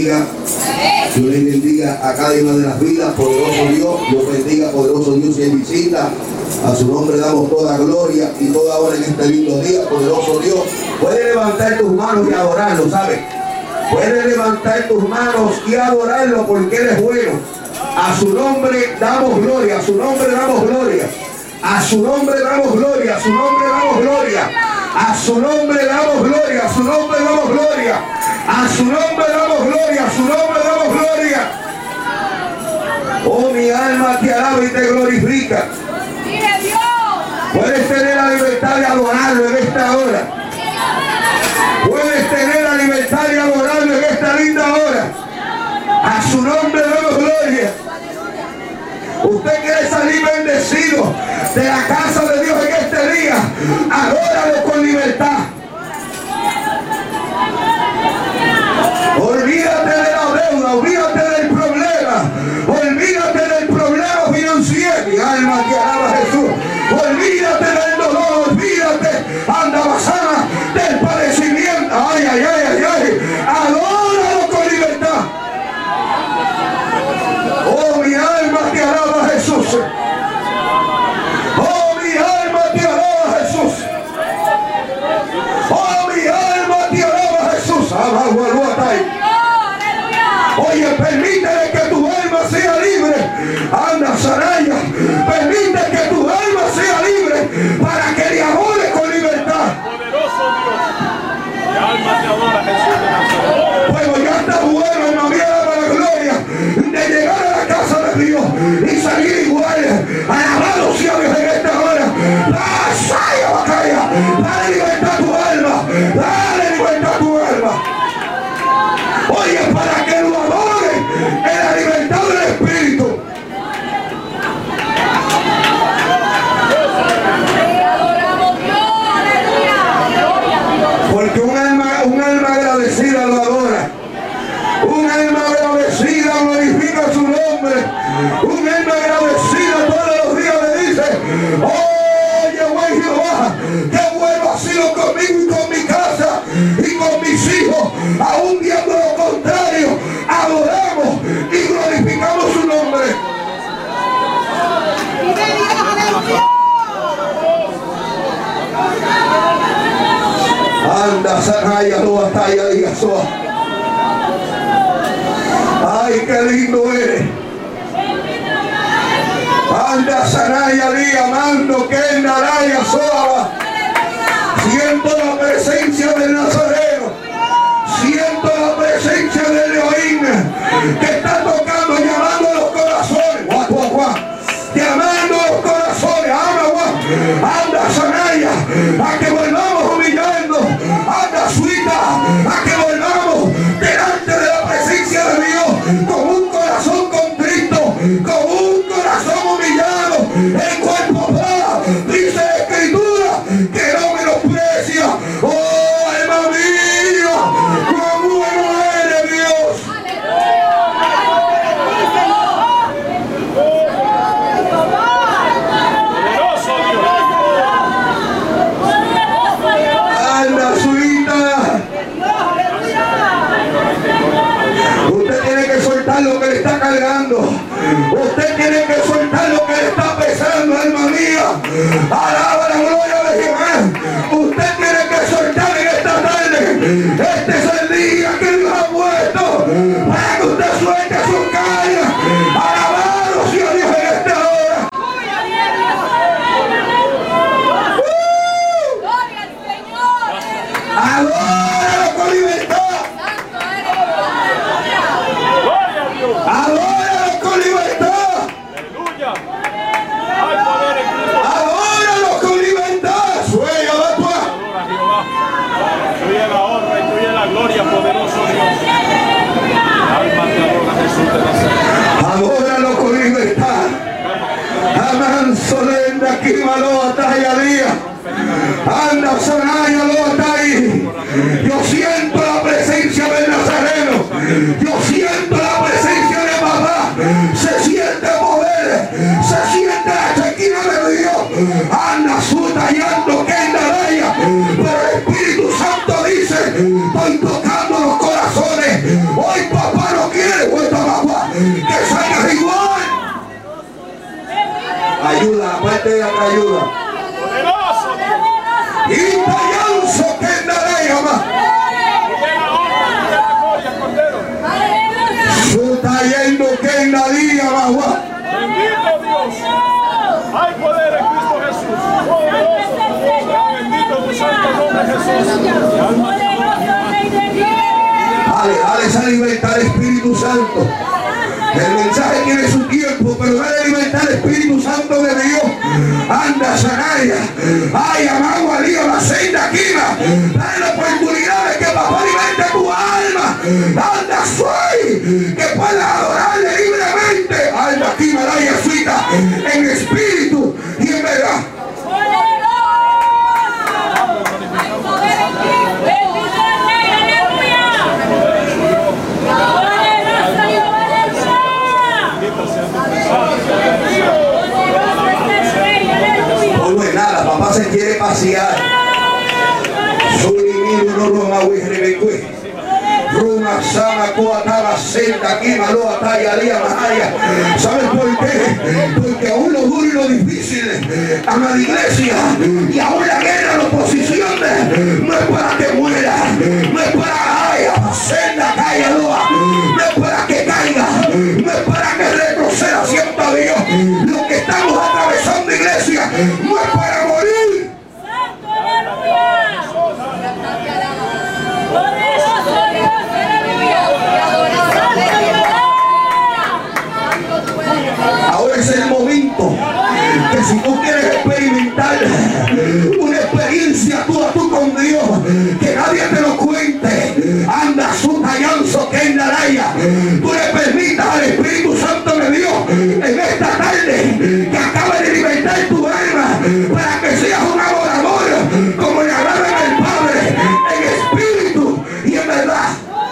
bendiga. Yo les bendiga a cada una de las vidas, poderoso Dios. Dios bendiga, poderoso Dios, y visita. A su nombre damos toda gloria y toda hora en este lindo día, poderoso Dios. Puedes levantar tus manos y adorarlo, ¿sabes? Puedes levantar tus manos y adorarlo porque Él es bueno. A su nombre damos gloria, a su nombre damos gloria. A su nombre damos gloria, a su nombre damos gloria. A su nombre damos gloria, a su nombre damos gloria. A su nombre damos gloria, a su nombre damos gloria. Oh, mi alma te alaba y te glorifica. Puedes tener la libertad de adorarlo en esta hora. Puedes tener la libertad de adorarlo en esta linda hora. A su nombre damos gloria. Usted quiere salir bendecido de la casa de Dios en este día. Adóralo con libertad. Olvídate de la deuda, olvídate del problema, olvídate del problema financiero. Mi alma te alaba, Jesús. Olvídate del dolor, olvídate, anda basada del padecimiento. Ay, ay, ay, ay, ay. Adóralo con libertad. Oh, mi alma te alaba, Jesús. Oh, mi alma te alaba, Jesús. Oh, mi alma te alaba, Jesús. Oye, permítele que tu alma sea libre. Anda, Saraya. Permite que tu alma sea libre para que le adore con libertad. Poderoso Dios. Mi alma te adora, Jesús de Nazaret. Bueno, ya está bueno, hermano, para la gloria de llegar a la casa de Dios y salir igual. Alabado sea Dios en esta hora. Dale libertad a tu alma. Dale libertad a tu alma. Oye, para que lo adore en la libertad del Espíritu. Porque un alma agradecida lo adora. Un alma agradecida glorifica su nombre. Un alma agradecida todos los días le dice: oye, buen Jehová, qué bueno ha sido conmigo y con mi casa y con mis hijos. Aún viendo lo contrario, adoramos y glorificamos su nombre. Anda, Sanaya, no batalla, diga soa. Ay, qué lindo eres. Anda, Sanaya, diga, mando, que Naraya, soa. Siento la presencia del Nazareno. Siento la presencia del Elohim que está tocando, llamando a los corazones. Guau, guau, guau. Llamando a los corazones. Anda, Sanaya, a que volvamos humillando. Anda, Suita, a que volvamos delante de la presencia de Dios con un corazón contrito, con un corazón humillado, el cual papá dice la Escritura que no menosprecia. Oh, alma mía, cómo bueno eres, Dios. Anda, Suita. Usted tiene que soltar lo que le está cargando. Usted tiene que soltar lo que le está pesando, alma mía. Alaba la gloria de Jehová. Usted tiene que soltar en esta tarde. Este es el día que Dios ha puesto para que usted suelte sus cargas. Alabado sea Dios en esta hora. Adóralo con libertad. Adóralo con libertad. Aleluya. Hay poder en Cristo. Adóralo con libertad. Sueña, papá. Adora Jehová. Tuya la honra y tuya la gloria, poderoso Dios. Alma te adora, Jesús de Nazaret. Adóralo con libertad. Amán solenda aquí malo batalla día. Anda, Sanaya, lo está ahí. Yo siento la presencia del Nazareno. Yo siento la presencia de papá. Se siente poder. Se siente la chequina de Dios. Anda, su tallando que en Daraya. Pero el Espíritu Santo dice: estoy tocando los corazones. Hoy, papá, te da ayuda. Poderoso Dios. Y tallanzo que daré ama. Tuya la honra, tuya la gloria, Cordero. Su tallendo que nadie ama. Bendito Dios. Hay poder en Cristo Jesús. Poderoso. Bendito tu santo nombre, Jesús. Dale esa libertad al Espíritu Santo. El mensaje tiene su tiempo, pero dale libertad al Espíritu Santo de Dios. Anda, Sanaya. Ay, amado a Dios, la senda aquí. Dale la oportunidad de que papá alimente tu alma. Anda, soy. Que puedas adorarle libremente. Anda, aquí, Maraya, suita. En espíritu y en verdad. No es nada, papá se quiere pasear. Ruma sama coataba senta aquí maloa talla día mahaya. ¿Sabes por qué? Porque aún lo duro y lo difícil ama la iglesia y aún la guerra, la oposición no es para que muera, no es para haya senda calla loa, no es para que caiga, no es para que retroceda, siento a Dios. Lo que estamos atravesando, iglesia, no es para morir. Ahora es el momento que si tú quieres experimentar una experiencia tú con Dios, que nadie te lo cuente, anda su tallanzo que en la raya, tú le permitas al Espíritu Santo de Dios en esta tarde que acaba de libertar tu alma para que seas un adorador como le agrada al Padre en espíritu y en verdad.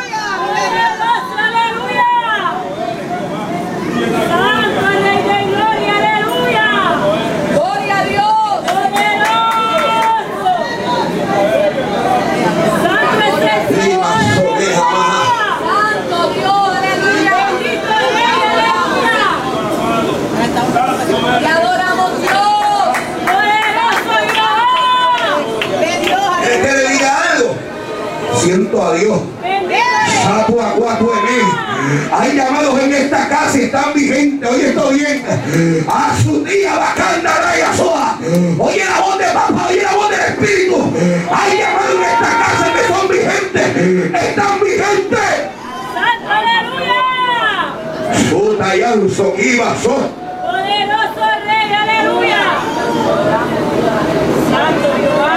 Siento a Dios. Hay llamados en esta casa y están vigentes. Oye, esto bien. A su día bacanda raya soa. Oye la voz de papá, oye la voz del Espíritu. Hay llamados en esta casa que son vigentes. Están vigentes. ¡Aleluya! Su tallanzo que iba so. Poderoso Rey, aleluya. Santo Jehová.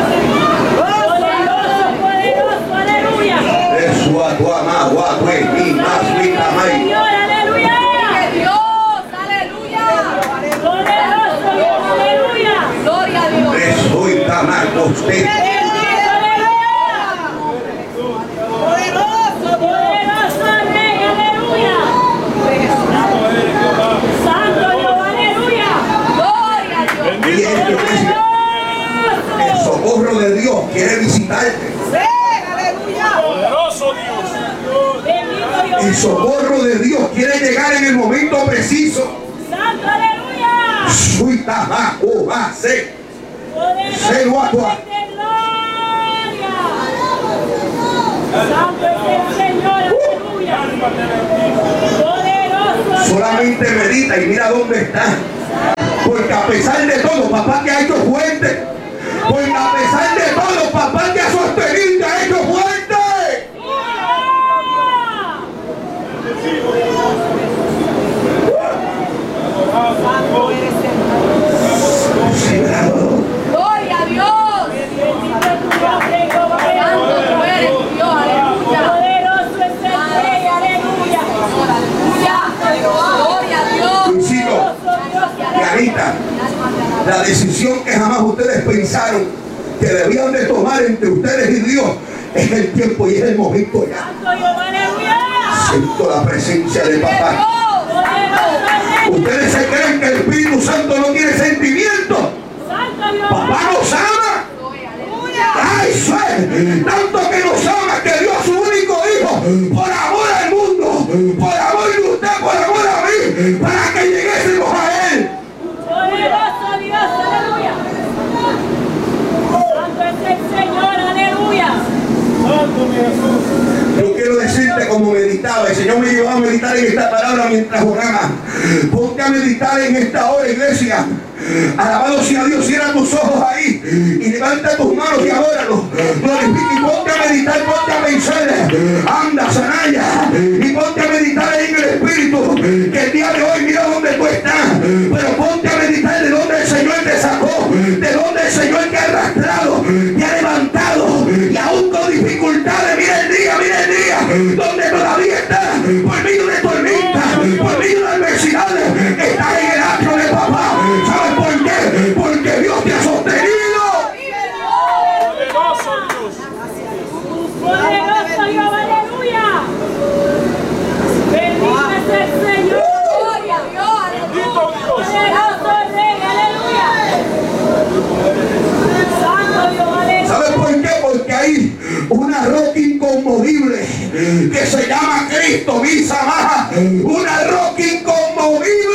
Poderoso, aleluya. Eso a tu amado, a tu mi más mi tamaño. Señor, aleluya. Dios, aleluya. Poderoso Dios, aleluya. Gloria a Dios. Eso y tamaño usted. Poderoso Rey, aleluya. Santo Dios, aleluya. Gloria a Dios. Bendito Dios. El socorro de Dios quiere visitarte. Poderoso Dios. Bendito Dios. El socorro de Dios quiere llegar en el momento preciso. Santo, aleluya. Sui tabaco va a ser. Poderoso Rey de gloria. Santo es el Señor, aleluya. Poderoso. Solamente medita y mira dónde está. Porque a pesar de todo, papá te ha hecho fuerte. Porque a pesar de todo, papá te ha sostenido y te ha hecho fuerte. Gloria a Dios. Santo tú eres Dios, aleluya. Poderoso es el Rey, aleluya. Gloria a Dios. Luisito y Anita, la decisión que jamás ustedes pensaron que debían de tomar entre ustedes y Dios es el tiempo y es el momento ya. Santo Dios, aleluya. Siento la presencia de papá. Ustedes se creen que el Espíritu Santo no tiene sentimiento. Santo Dios. Papá nos ama. Ay, suel, tanto que nos ama que dio a su único hijo por amor al mundo, por amor de usted, por amor a mí, para que lleguésemos a él. Poderoso Señor me llevó a meditar en esta palabra mientras oraba. Ponte a meditar en esta hora, iglesia. Alabado sea Dios, cierra tus ojos ahí y levanta tus manos y adóralo. Glorifica y ponte a meditar, ponte a pensar. Anda, Sanaya, y ponte a meditar ahí en el Espíritu. Que el día de hoy mira dónde tú estás, pero ponte a meditar de dónde el Señor te sacó, de dónde el Señor te ha arrastrado, te ha levantado, y aún con dificultades. Mira el día donde todavía estás por medio de tormentas, por medio de adversidades, estás en el atrio de papá. ¿Sabes por qué? Porque Dios te ha sostenido. Poderoso Dios. Poderoso Dios, aleluya. Bendito es el Señor. Gloria a Dios, Bendito aleluya. Dios. Poderoso Rey, aleluya. Santo Dios, aleluya. ¿Sabes por qué? Porque hay una roca inconmovible que se llama Cristo, Visa Maja. Una roca inconmovible.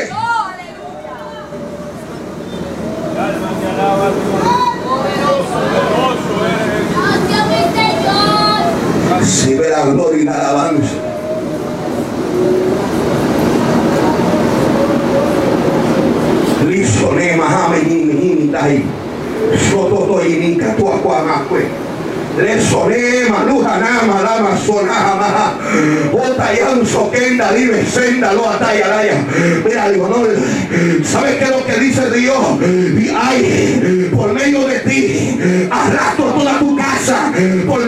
Alma te alaba, Dios. Poderoso eres. Recibe la gloria y la alabanza. Lisone mahame ni tai. Soto y ni katua kwa makwe. Le soné maluja nama lama sonaja maja. Otayan soquenda libre senda lo atayalaya. Mira, digo, no, ¿sabes qué es lo que dice Dios? Y ay, por medio de ti arrastro toda tu casa, por